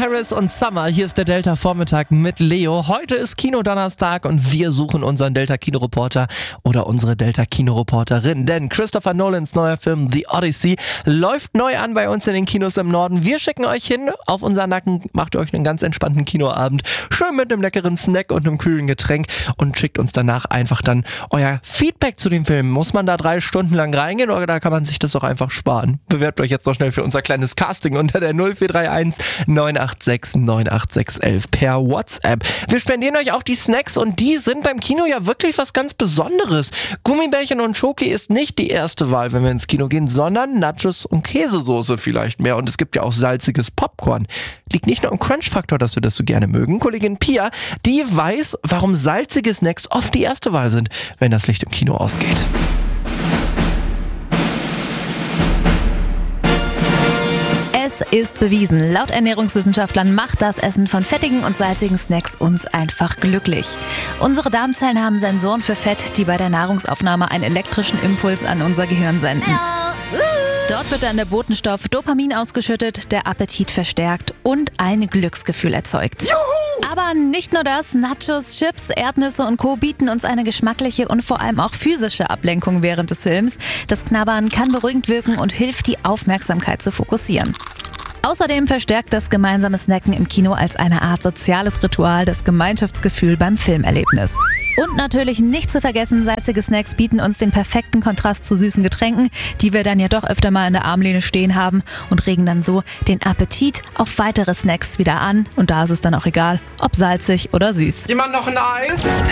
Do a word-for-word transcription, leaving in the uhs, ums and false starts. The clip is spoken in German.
Harris und Summer. Hier ist der Delta Vormittag mit Leo. Heute ist Kinodonnerstag und wir suchen unseren Delta Kinoreporter oder unsere Delta Kinoreporterin. Denn Christopher Nolans neuer Film The Odyssey läuft neu an bei uns in den Kinos im Norden. Wir schicken euch hin auf unseren Nacken, macht euch einen ganz entspannten Kinoabend. Schön mit einem leckeren Snack und einem kühlen Getränk und schickt uns danach einfach dann euer Feedback zu dem Film. Muss man da drei Stunden lang reingehen oder da kann man sich das auch einfach sparen? Bewerbt euch jetzt noch schnell für unser kleines Casting unter der null vier drei eins neun acht sechs neun acht sechs eins per WhatsApp. Wir spendieren euch auch die Snacks und die sind beim Kino ja wirklich was ganz Besonderes. Gummibärchen und Schoki ist nicht die erste Wahl, wenn wir ins Kino gehen, sondern Nachos und Käsesoße vielleicht mehr. Und es gibt ja auch salziges Popcorn. Liegt nicht nur im Crunch-Faktor, dass wir das so gerne mögen. Kollegin Pia, die weiß, warum salzige Snacks oft die erste Wahl sind, wenn das Licht im Kino ausgeht. Es ist bewiesen, laut Ernährungswissenschaftlern macht das Essen von fettigen und salzigen Snacks uns einfach glücklich. Unsere Darmzellen haben Sensoren für Fett, die bei der Nahrungsaufnahme einen elektrischen Impuls an unser Gehirn senden. Dort wird dann der Botenstoff Dopamin ausgeschüttet, der Appetit verstärkt und ein Glücksgefühl erzeugt. Juhu! Aber nicht nur das, Nachos, Chips, Erdnüsse und Co. bieten uns eine geschmackliche und vor allem auch physische Ablenkung während des Films. Das Knabbern kann beruhigend wirken und hilft, die Aufmerksamkeit zu fokussieren. Außerdem verstärkt das gemeinsame Snacken im Kino als eine Art soziales Ritual das Gemeinschaftsgefühl beim Filmerlebnis. Und natürlich nicht zu vergessen, salzige Snacks bieten uns den perfekten Kontrast zu süßen Getränken, die wir dann ja doch öfter mal in der Armlehne stehen haben und regen dann so den Appetit auf weitere Snacks wieder an. Und da ist es dann auch egal, ob salzig oder süß. Jemand noch ein Eis?